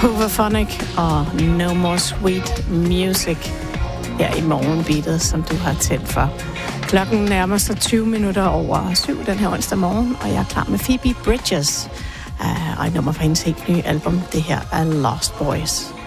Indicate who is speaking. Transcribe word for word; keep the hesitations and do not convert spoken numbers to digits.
Speaker 1: Hooverphonic og No More Sweet Music her i morgenbeatet, som du har tændt for. Klokken nærmer sig tyve minutter over syv den her onsdag morgen, og jeg er klar med Phoebe Bridgers uh, og et nummer fra hendes helt nye album. Det her er Lost Boys.